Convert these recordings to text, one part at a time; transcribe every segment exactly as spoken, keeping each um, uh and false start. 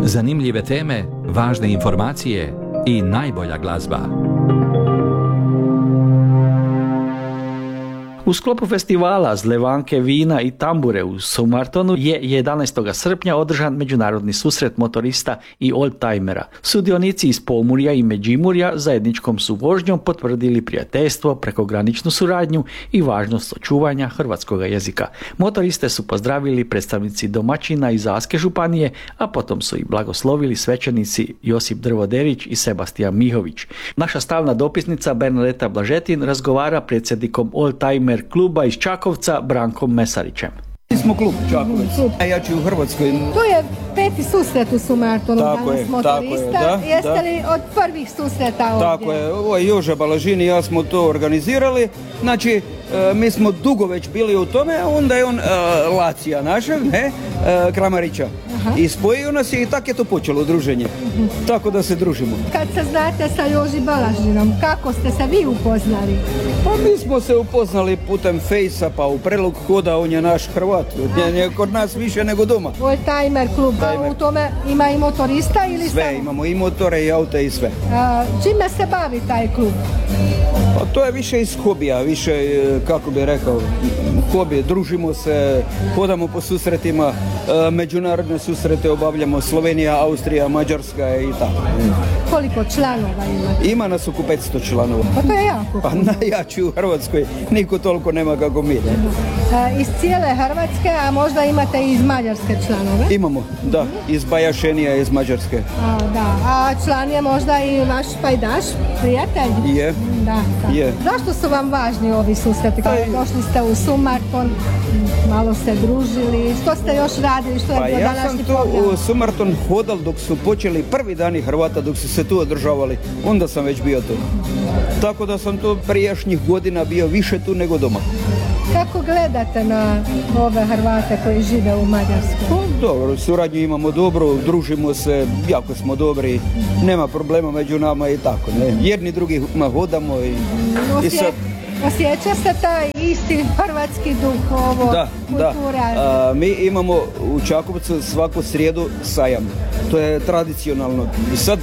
Zanimljive teme, važne informacije i najbolja glazba. U sklopu festivala Zlevanke vina i tambure u Sumartonu je jedanaestog srpnja održan međunarodni susret motorista i oldtimera. Sudionici iz Pomurja i Međimurja zajedničkom su vožnjom potvrdili prijateljstvo, prekograničnu suradnju i važnost očuvanja hrvatskog jezika. Motoriste su pozdravili predstavnici domaćina iz Zaske županije, a potom su i blagoslovili svećenici Josip Drvoderić i Sebastijan Mihović. Naša stalna dopisnica Bernadeta Blažetin razgovara predsjednikom oldtimer kluba iz Čakovca Brankom Mesarićem. Mi smo klub Čakovac, najjači u Hrvatskoj. To je peti susret u Sumartonu danas motorista. Da, Jeste da. li od prvih susreta ovdje? Tako je, ovo je Joža Balažin i ja smo to organizirali. Znači, e, mi smo dugo već bili u tome, a onda je on e, Lacija našeg, ne, e, Kramarića. Aha. I spojio nas je i tako je to počelo druženje. Uh-huh. Tako da se družimo. Kad se znate sa Joži Balažinom, kako ste se vi upoznali? Pa mi smo se upoznali putem Fejsa, pa u Prelog hoda, on je naš Hrvat. On je kod nas više nego doma. Oldtimer klub, a u tome ima i motorista ili sve? Samo? Imamo i motore i aute i sve. A, čime se bavi taj klub? Pa to je više iz hobija, više, kako bi rekao, hobije, družimo se, hodamo po susretima, međunarodne susrete obavljamo, Slovenija, Austrija, Mađarska i tako. Koliko članova ima? Ima nas oko petsto članova. Pa to je jako. Pa najjači u Hrvatskoj, niko toliko nema kako mi. Ne? A, iz cijele Hrvatske, a možda imate i iz Mađarske članove? Imamo, da, iz Bajašenija, iz Mađarske. A, da, a član je možda i vaš pajdaš, prijatelj? Je. Da, da. Je. Zašto su vam važni ovi susreti? Aj, došli ste u Sumarton, malo ste družili, što ste još radili, što je pa bio ja današnji sam program? tu u Sumarton hodal dok su počeli prvi dani Hrvata, dok su se tu održavali, onda sam već bio tu. Tako da sam tu prijašnjih godina bio više tu nego doma. Kako gledate na ove Hrvate koji žive u Mađarskoj? Pa, dobro, suradnju imamo dobro, družimo se, jako smo dobri, nema problema među nama i tako, ne? Jedni drugima hodamo i, Osje, i sad... Osjeća se taj isti hrvatski duh, ovo, da, kultura? Da, a, mi imamo u Čakovcu svaku srijedu sajam, to je tradicionalno i sad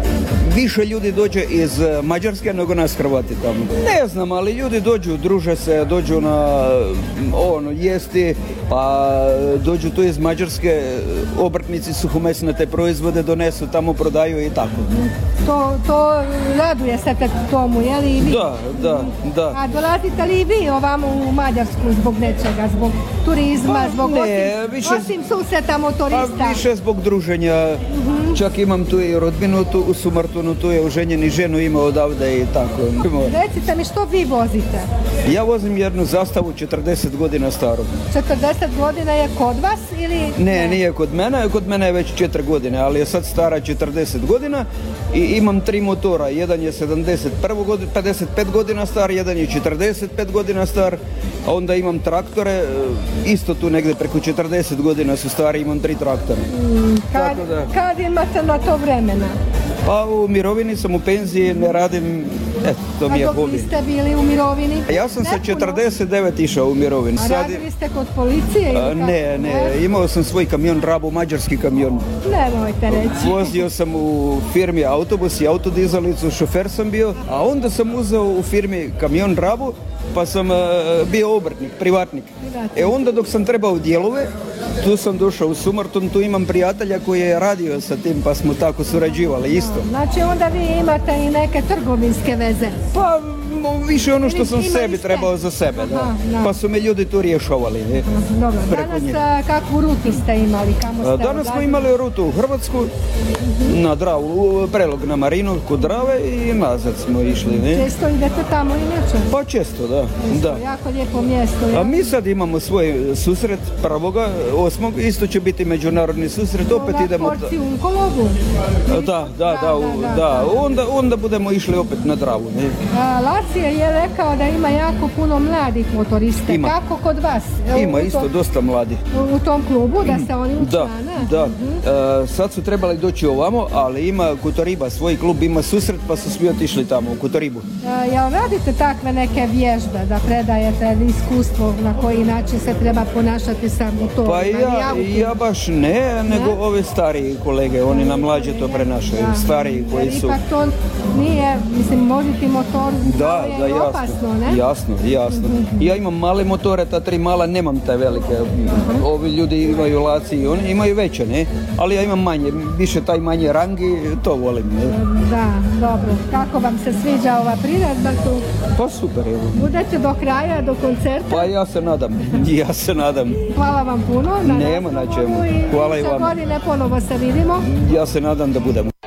više ljudi dođe iz Mađarske nego nas Hrvati tamo. Ne znam, ali ljudi dođu, druže se, dođu na ono, jesti, pa dođu tu iz Mađarske, obrtnici suhomesne te proizvode donesu, tamo prodaju i tako. To, to raduje se te tomu, je li i vi? Da, da, da. A dolazite li i vi ovamo u Mađarsku zbog nečega, zbog turizma, pa, zbog ne, osim, više, osim susreta motorista? Pa više zbog druženja, uh-huh. Čak imam tu i rodbinu tu u Sumartonu, tu je oženjeni ženu ima odavde i tako. Recite mi što vi vozite? Ja vozim jednu zastavu četrdeset godina staru. četrdeset godina je kod vas ili? Ne, ne, nije kod mene, kod mene je već četiri godine, ali je sad stara četrdeset godina i imam tri motora, jedan je sedamdeset prve godine, pedeset pet godina star, jedan je četrdeset pet godina star, a onda imam traktore, isto tu negdje preko četrdeset godina su stari, imam tri traktora. Mm, kad, da... kad imate na to vremena? Pa u mirovini sam, u penziji, ne radim, eto, to mi je hobi. A dok vi ste bili u mirovini? Ja sam sa četrdeset devet išao u mirovinu. A radili ste kod policije? Ili a, ne, ne, imao sam svoj kamion Rabu, mađarski kamion. Nemojte reći. Vozio sam u firmi autobus i autodizalicu, šofer sam bio, a onda sam uzeo u firmi kamion Rabu, pa sam uh, bio obrtnik, privatnik. E onda dok sam trebao dijelove, tu sam došao u Sumarton, tu imam prijatelja koji je radio sa tim, pa smo tako surađivali isto. Znači onda vi imate i neke trgovinske veze? Pa više ono što sam sebi trebao za sebe, da. Aha, da. Pa su me ljudi tu rješavali. Ne? Dobro, danas kakvu rutu ste imali? Kamo ste danas smo imali rutu u Hrvatsku, uh-huh. Na Dravu, Prelog na Marinu kod Drave i nazad smo išli. Ne? Često idete tamo inače? Pa često, da. Često, da. Jako lijepo mjesto. Ja? A mi sad imamo svoj susret prvoga, osmog, isto će biti međunarodni susret, opet na idemo... porci u Kologu? Da, da, da, da, da, da, da. Onda, onda budemo išli opet na Dravu. Ne? A, Lacije je rekao da ima jako puno mladih motorista. Ima. Kako kod vas? Ima u isto tom, dosta mladi. U, u tom klubu, da se oni učlane? Da, da. Uh-huh. E, sad su trebali doći ovamo, ali ima Kotoriba, svoj klub ima susret, pa su svi otišli tamo u Kotoribu. E, jel radite takve neke vježbe, da predajete iskustvo na koji način se treba ponašati sa motorom? Pa ja, ja baš ne, nego ne? Ove stariji kolege, oni nam mlađe to prenašaju, da. Stariji koji jer su... ipak to nije, mislim, može ti motor, da, je da, jasno, opasno, ne? Jasno, jasno. Mm-hmm. Ja imam male motore, ta tri mala, nemam taj velike. Uh-huh. Ovi ljudi imaju laci, oni imaju veće, ne? Ali ja imam manje, više taj manje rang i to volim, ne? Da, dobro. Kako vam se sviđa ova priredba tu? Pa super, evo. Budete do kraja, do koncerta? Pa ja se nadam, ja se nadam. Hvala vam puno. Na Nema na čemu. Hvala i vama. Za godine ponovo se vidimo. Ja se nadam da budemo.